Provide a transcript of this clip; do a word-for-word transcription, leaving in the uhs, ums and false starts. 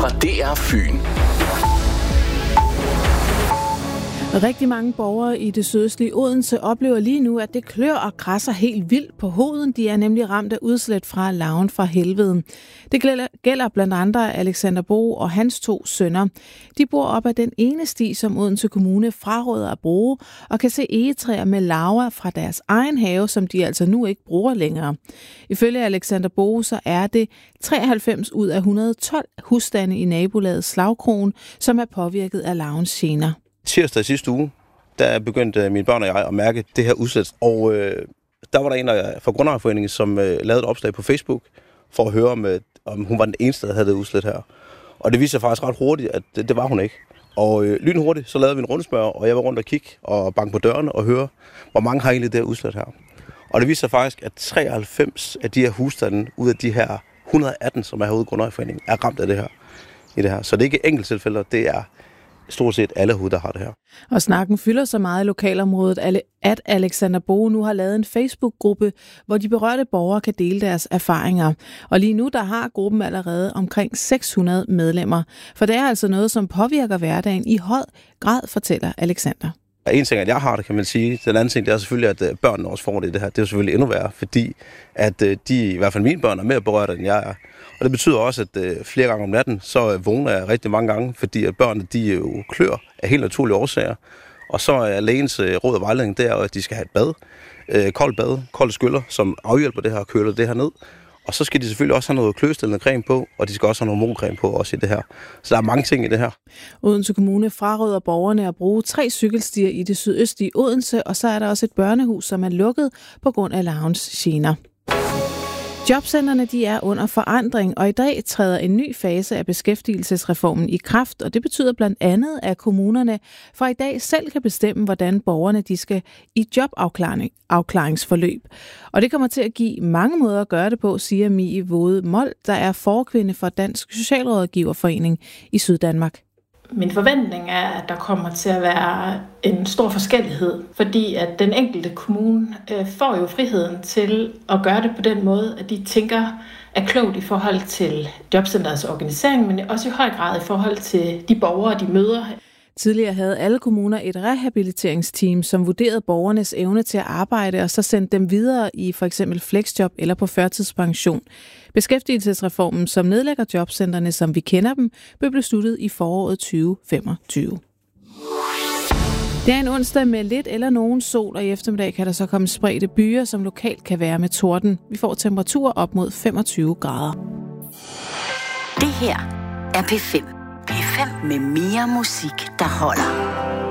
fra D R Fyn. Rigtig mange borgere i det sydøstlige Odense oplever lige nu, at det klør og græsser helt vildt på hovedet. De er nemlig ramt af udslæt fra larven fra helvede. Det gælder blandt andre Alexander Bo og hans to sønner. De bor op ad den ene sti, som Odense Kommune fraråder at bruge, og kan se egetræer med larver fra deres egen have, som de altså nu ikke bruger længere. Ifølge Alexander Bo, så er det treoghalvfems ud af et hundrede og tolv husstande i nabolaget Slagkrogen, som er påvirket af larvens gener. Tirsdag sidste uge, der begyndte mine børn og jeg at mærke det her udslæt. Og øh, der var der en fra Grundejerforeningen, som øh, lavede et opslag på Facebook for at høre, om, øh, om hun var den eneste, der havde det udslæt her. Og det viste sig faktisk ret hurtigt, at det, det var hun ikke. Og øh, lynhurtigt, så lavede vi en rundspørg, og jeg var rundt og kigge og banke på dørene og høre, hvor mange har egentlig det her udslæt her. Og det viste sig faktisk, at treoghalvfems af de her husstande ud af de her et hundrede og atten, som er herude i Grundejerforeningen, er ramt af det her. I det her. Så det er ikke enkelttilfælde, det er stort set alle hoveder, der har det her. Og snakken fylder så meget i lokalområdet, at Alexander Bo nu har lavet en Facebook-gruppe, hvor de berørte borgere kan dele deres erfaringer. Og lige nu, der har gruppen allerede omkring seks hundrede medlemmer. For det er altså noget, som påvirker hverdagen i høj grad, fortæller Alexander. En ting, at jeg har det, kan man sige. Den anden ting, det er selvfølgelig, at børnene også får det i det her. Det er jo selvfølgelig endnu værre, fordi at de, i hvert fald mine børn, er mere berørte, end jeg er. Og det betyder også, at øh, flere gange om natten, så vågner jeg rigtig mange gange, fordi at børnene, de jo klør af helt naturlige årsager. Og så er lægens øh, råd og vejledning, det er, at de skal have et bad, øh, koldt bad, kolde skyller, som afhjælper det her og køler det her ned. Og så skal de selvfølgelig også have noget kløstillende creme på, og de skal også have noget hormoncreme på også i det her. Så der er mange ting i det her. Odense Kommune fraråder borgerne at bruge tre cykelstier i det sydøstlige Odense, og så er der også et børnehus, som er lukket på grund af larvens gener. Jobcentrene, de er under forandring, og i dag træder en ny fase af beskæftigelsesreformen i kraft, og det betyder blandt andet, at kommunerne fra i dag selv kan bestemme, hvordan borgerne de skal i jobafklaringsforløb. Og det kommer til at give mange måder at gøre det på, siger Mie Våde Mold, der er forkvinde for Dansk Socialrådgiverforening i Syddanmark. Min forventning er, at der kommer til at være en stor forskellighed, fordi at den enkelte kommune øh, får jo friheden til at gøre det på den måde, at de tænker er klogt i forhold til jobcenterets organisering, men også i høj grad i forhold til de borgere, de møder. Tidligere havde alle kommuner et rehabiliteringsteam, som vurderede borgernes evne til at arbejde, og så sendte dem videre i for eksempel flexjob eller på førtidspension. Beskæftigelsesreformen, som nedlægger jobcentrene, som vi kender dem, blev besluttet i foråret tyve femogtyve. Det er en onsdag med lidt eller nogen sol, og i eftermiddag kan der så komme spredte byer, som lokalt kan være med torden. Vi får temperaturer op mod femogtyve grader. Det her er P fem. P fem med mere musik, der holder.